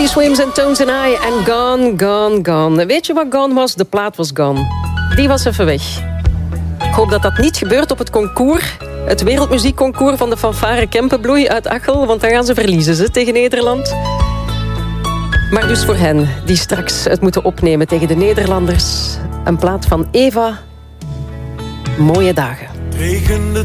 Swims en Tones and I en Gone, Gone, Gone. Weet je wat Gone was? De plaat was gone. Die was even weg. Ik hoop dat dat niet gebeurt op het concours. Het wereldmuziekconcours van de fanfare Kempenbloei uit Achel. Want dan gaan ze verliezen tegen Nederland. Maar dus voor hen die straks het moeten opnemen tegen de Nederlanders. Een plaat van Eva. Mooie dagen. Het regende